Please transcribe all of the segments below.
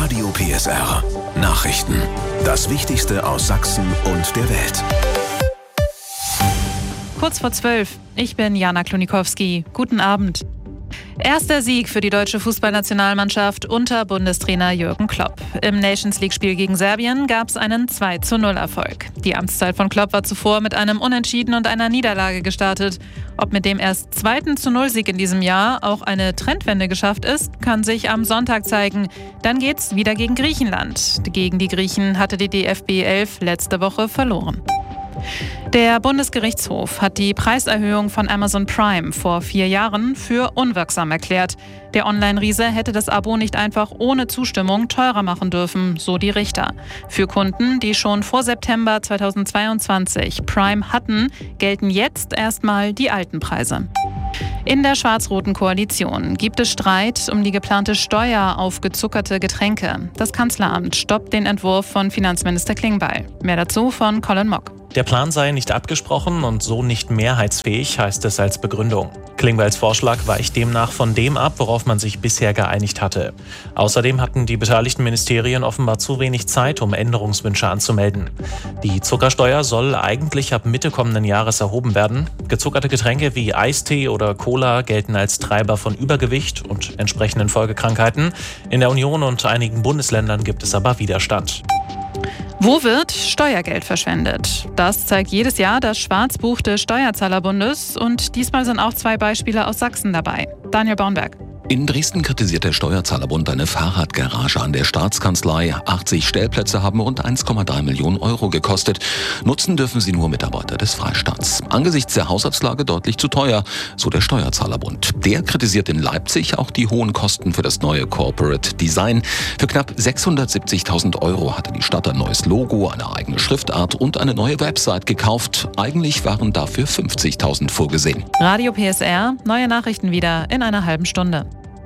Radio PSR. Nachrichten. Das Wichtigste aus Sachsen und der Welt. Kurz vor 12. Ich bin Jana Klonikowski. Guten Abend. Erster Sieg für die deutsche Fußballnationalmannschaft unter Bundestrainer Jürgen Klopp. Im Nations-League-Spiel gegen Serbien gab es einen 2:0-Erfolg. Die Amtszeit von Klopp war zuvor mit einem Unentschieden und einer Niederlage gestartet. Ob mit dem erst 2:0-Sieg in diesem Jahr auch eine Trendwende geschafft ist, kann sich am Sonntag zeigen. Dann geht's wieder gegen Griechenland. Gegen die Griechen hatte die DFB 11 letzte Woche verloren. Der Bundesgerichtshof hat die Preiserhöhung von Amazon Prime vor 4 Jahren für unwirksam erklärt. Der Online-Riese hätte das Abo nicht einfach ohne Zustimmung teurer machen dürfen, so die Richter. Für Kunden, die schon vor September 2022 Prime hatten, gelten jetzt erstmal die alten Preise. In der schwarz-roten Koalition gibt es Streit um die geplante Steuer auf gezuckerte Getränke. Das Kanzleramt stoppt den Entwurf von Finanzminister Klingbeil. Mehr dazu von Colin Mock. Der Plan sei nicht abgesprochen und so nicht mehrheitsfähig, heißt es als Begründung. Klingbeils Vorschlag weicht demnach von dem ab, worauf man sich bisher geeinigt hatte. Außerdem hatten die beteiligten Ministerien offenbar zu wenig Zeit, um Änderungswünsche anzumelden. Die Zuckersteuer soll eigentlich ab Mitte kommenden Jahres erhoben werden. Gezuckerte Getränke wie Eistee oder Cola gelten als Treiber von Übergewicht und entsprechenden Folgekrankheiten. In der Union und einigen Bundesländern gibt es aber Widerstand. Wo wird Steuergeld verschwendet? Das zeigt jedes Jahr das Schwarzbuch des Steuerzahlerbundes und diesmal sind auch 2 Beispiele aus Sachsen dabei. Daniel Baunberg. In Dresden kritisiert der Steuerzahlerbund eine Fahrradgarage an der Staatskanzlei. 80 Stellplätze haben rund 1,3 Millionen Euro gekostet. Nutzen dürfen sie nur Mitarbeiter des Freistaats. Angesichts der Haushaltslage deutlich zu teuer, so der Steuerzahlerbund. Der kritisiert in Leipzig auch die hohen Kosten für das neue Corporate Design. Für knapp 670.000 Euro hatte die Stadt ein neues Logo, eine eigene Schriftart und eine neue Website gekauft. Eigentlich waren dafür 50.000 vorgesehen. Radio PSR, neue Nachrichten wieder in einer halben Stunde.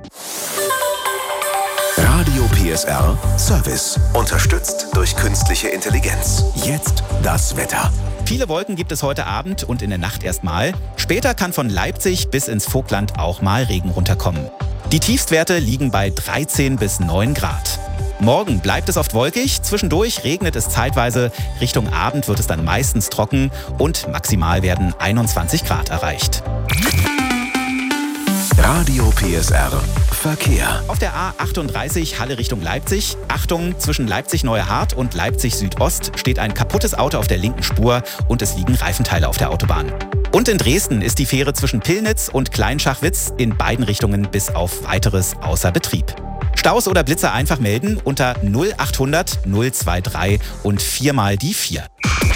Radio PSR Service. Unterstützt durch künstliche Intelligenz. Jetzt das Wetter. Viele Wolken gibt es heute Abend und in der Nacht erstmal. Später kann von Leipzig bis ins Vogtland auch mal Regen runterkommen. Die Tiefstwerte liegen bei 13 bis 9 Grad. Morgen bleibt es oft wolkig, zwischendurch regnet es zeitweise. Richtung Abend wird es dann meistens trocken und maximal werden 21 Grad erreicht. Radio PSR Verkehr. Auf der A38 Halle Richtung Leipzig. Achtung, zwischen Leipzig-Neuerhardt und Leipzig-Südost steht ein kaputtes Auto auf der linken Spur und es liegen Reifenteile auf der Autobahn. Und in Dresden ist die Fähre zwischen Pillnitz und Kleinschachwitz in beiden Richtungen bis auf Weiteres außer Betrieb. Staus oder Blitzer einfach melden unter 0800 023 und 4 mal die 4.